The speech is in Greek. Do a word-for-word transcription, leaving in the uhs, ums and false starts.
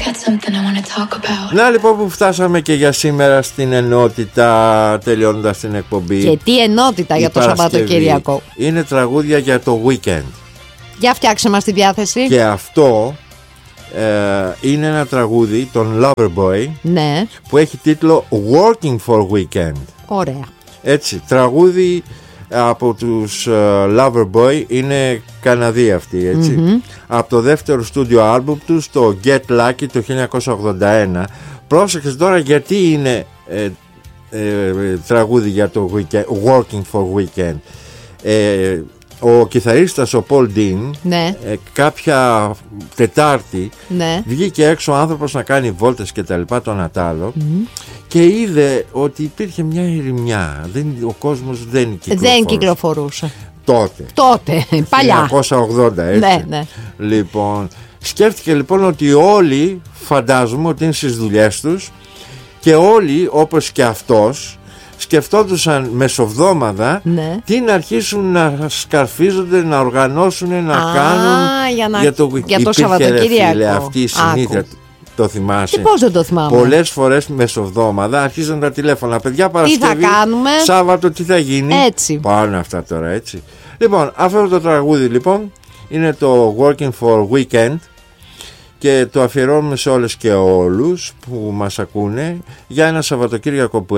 Να λοιπόν που φτάσαμε και για σήμερα στην ενότητα, τελειώνοντας την εκπομπή. Και τι ενότητα για το Σαββατοκύριακο. Είναι τραγούδια για το weekend. Για φτιάξε μας τη διάθεση. Και αυτό ε, είναι ένα τραγούδι των Loverboy, ναι, που έχει τίτλο Working for Weekend. Ωραία. Έτσι, τραγούδι από τους uh, Loverboy, είναι Καναδοί αυτοί, έτσι. Mm-hmm. Από το δεύτερο στούντιο άλμπουμ τους, το Get Lucky, το χίλια εννιακόσια ογδόντα ένα. Πρόσεξε τώρα γιατί είναι ε, ε, τραγούδι για το weekend, Working for Weekend. ε, Ο κιθαρίστας ο Paul Dean, ναι, ε, κάποια Τετάρτη, ναι, βγήκε έξω ο άνθρωπος να κάνει βόλτες και τα λοιπά, το Νατάλο, mm-hmm, και είδε ότι υπήρχε μια ερημιά. Δεν, ο κόσμος δεν κυκλοφορούσε. Δεν κυκλοφορούσε. Τότε. Τότε, παλιά. χίλια εννιακόσια ογδόντα, έτσι. Ναι, ναι. Λοιπόν, σκέφτηκε λοιπόν ότι όλοι, φαντάζομαι ότι είναι στις δουλειές τους, και όλοι όπως και αυτός σκεφτόντουσαν μεσοβδόμαδα, ναι, τι να αρχίσουν να σκαρφίζονται, να οργανώσουν, να Α, κάνουν για, να... για το, για το Σαββατοκύριακο. Αυτή η συνήθεια. Το θυμάσαι? Και πώς δεν το θυμάμαι? Πολλές φορές μεσοβδόμαδα αρχίζαν τα τηλέφωνα. Παιδιά, Παρασκευή, τι θα κάνουμε, Σάββατο, τι θα γίνει. Έτσι. Πάνε αυτά τώρα, έτσι. Λοιπόν, αυτό το τραγούδι λοιπόν είναι το Working for Weekend και το αφιερώνουμε σε όλες και όλους που μας ακούνε για ένα Σαββατοκύριακο που